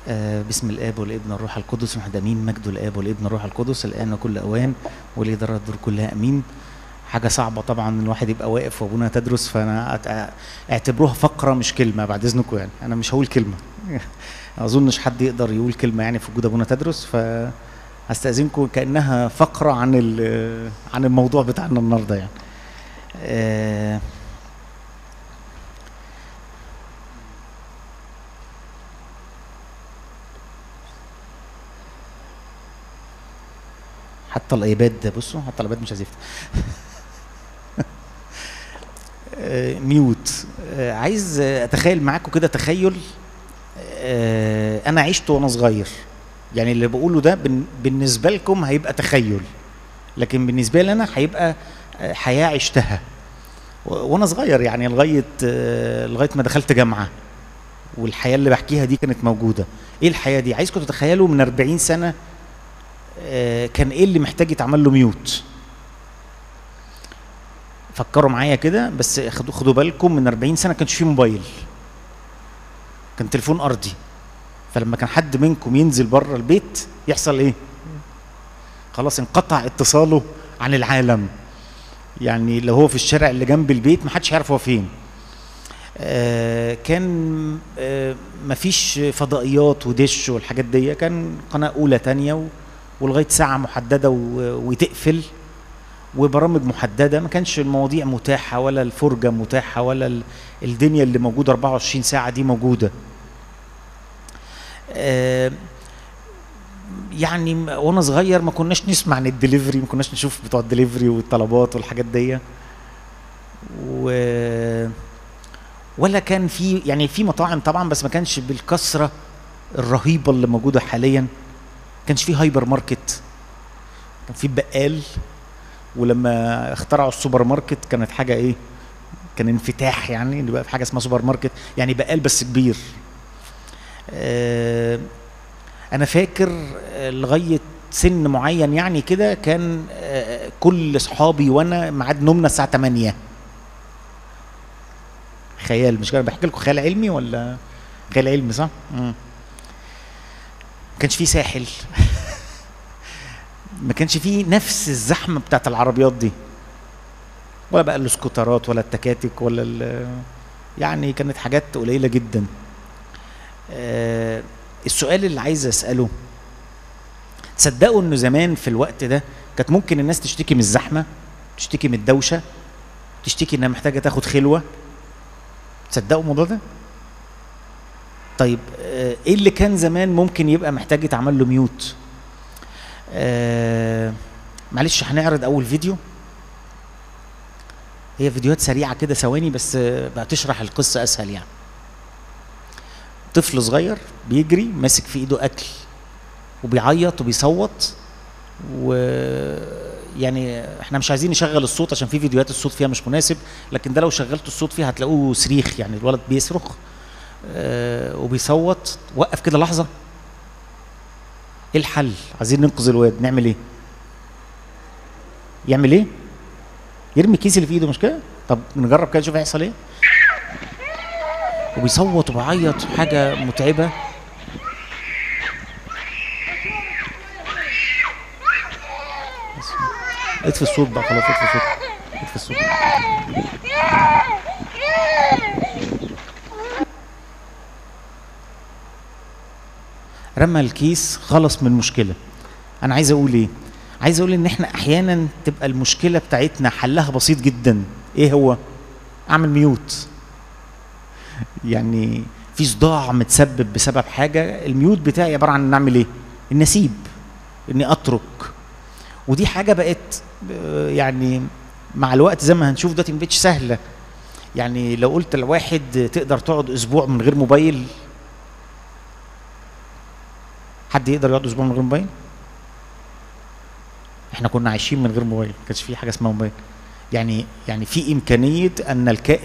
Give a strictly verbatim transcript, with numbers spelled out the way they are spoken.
آه بسم الاب والابن والروح القدس واحد امين. مجد الاب والابن والروح القدس الان وكل اوان ولإدارة الدور كلها امين. حاجه صعبه طبعا الواحد يبقى واقف وابونا تدرس، فانا اعتبروها فقره مش كلمه بعد اذنكم. يعني انا مش هقول كلمه ما اظنش حد يقدر يقول كلمه يعني في وجود ابونا تدرس، فهستاذنكم كانها فقره عن عن الموضوع بتاعنا النهارده. يعني آه حتى الايباد، بصوا حتى الايباد مش هزفت آه ميوت. آه عايز اتخيل معاكم كده تخيل. آه انا عشت وانا صغير، يعني اللي بقوله ده بالنسبه لكم هيبقى تخيل، لكن بالنسبه لي انا هيبقى حياه عشتها وانا صغير، يعني لغايه آه لغايه ما دخلت جامعه، والحياه اللي بحكيها دي كانت موجوده. ايه الحياه دي؟ عايزكم تتخيلوا من أربعين سنه آه كان ايه اللي محتاج يتعمل له ميوت. فكروا معايا كده بس، خدوا خدوا بالكم من أربعين سنه كانش فيه موبايل، كان تليفون ارضي. فلما كان حد منكم ينزل بره البيت يحصل ايه؟ خلاص انقطع اتصاله عن العالم. يعني لو هو في الشارع اللي جنب البيت محدش يعرف هو فين. آه كان آه مفيش فضائيات ودش والحاجات دي، كان قناه اولى تانية ولغايه ساعه محدده وتقفل، وبرامج محدده. ما كانش المواضيع متاحه ولا الفرجه متاحه ولا الدنيا اللي موجوده أربعة وعشرين ساعه دي موجوده. آه يعني وانا صغير ما كناش نسمع عن الدليفري، ما كناش نشوف بتوع الدليفري والطلبات والحاجات دي، و ولا كان في يعني في مطاعم طبعا، بس ما كانش بالكثره الرهيبه اللي موجوده حاليا. ما كانش في هايبر ماركت، كان في بقال. ولما اخترعوا السوبر ماركت كانت حاجه ايه؟ كان انفتاح، يعني ان بقى في حاجه اسمها سوبر ماركت، يعني بقال بس كبير. آه انا فاكر لغايه سن معين يعني كده كان آه كل اصحابي وانا ميعاد نومنا الساعه تمانية. خيال، مش كده بحكي لكم خيال علمي ولا خيال علمي صح؟ امم ما كانش فيه ساحل ما كانش فيه نفس الزحمه بتاعت العربيات دي، ولا بقى الاسكوترات ولا التكاتك ولا يعني كانت حاجات قليله جدا. آه السؤال اللي عايز اساله، تصدقوا انه زمان في الوقت ده كانت ممكن الناس تشتكي من الزحمه، تشتكي من الدوشه، تشتكي انها محتاجه تاخد خلوه؟ تصدقوا الموضوع ده؟ طيب آه ايه اللي كان زمان ممكن يبقى محتاج يتعمل له ميوت؟ آه معلش هنعرض اول فيديو، هي فيديوهات سريعه كده ثواني بس بقى تشرح القصه اسهل. يعني طفل صغير بيجري ماسك في ايده اكل وبيعيط وبيصوت، ويعني احنا مش عايزين نشغل الصوت عشان في فيديوهات الصوت فيها مش مناسب، لكن ده لو شغلت الصوت فيها هتلاقوه صريخ، يعني الولد بيصرخ آه وبيصوت. وقف كده لحظه، ايه الحل؟ عايزين ننقذ الواد، نعمل ايه؟ يعمل ايه؟ يرمي الكيس اللي في ايده، مش كده؟ طب نجرب كده نشوف هيحصل ايه. وبيصوت وبيعيط، حاجه متعبه. اطفي الصوت بقى خلاص، اطفي الصوت، اطفي الصوت. رمى الكيس، خلص من المشكله. انا عايز اقول ايه؟ عايز اقول ان احنا احيانا تبقى المشكله بتاعتنا حلها بسيط جدا. ايه هو؟ اعمل ميوت. يعني في صداع متسبب بسبب حاجه، الميوت بتاعي عباره عن ان اعمل ايه؟ اني اسيب، اني اترك. ودي حاجه بقت يعني مع الوقت زي ما هنشوف دلوقتي ما بقتش سهله. يعني لو قلت لواحد تقدر تقعد اسبوع من غير موبايل، حد يقدر يقعد اسبوع من غير موبايل؟ احنا كنا عايشين من غير موبايل، ما كانش في حاجه اسمها موبايل. يعني يعني في امكانيه ان الكائن